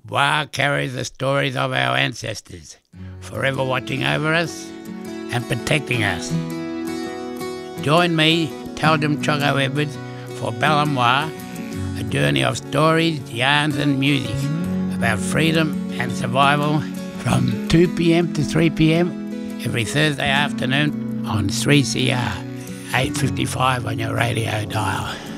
Wah carries the stories of our ancestors, forever watching over us and protecting us. Join me, Taldum Chogo Edwards, for Balamwa, a journey of stories, yarns and music about freedom and survival from 2 p.m. to 3 p.m. every Thursday afternoon on 3CR 855 on your radio dial.